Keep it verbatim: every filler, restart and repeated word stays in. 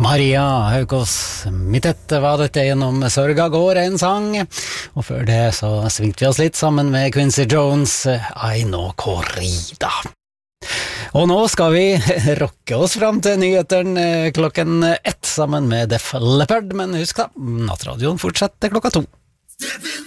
Maria Haukås, mitt etter var dette gjennom Sørga går en sang, og før det så svingte vi oss litt sammen med Quincy Jones, Aino Corrida. Og nå skal vi rocke oss fram til nyhetene klokken ett sammen med Def Leppard, men husk da, nattradioen fortsetter klokka to.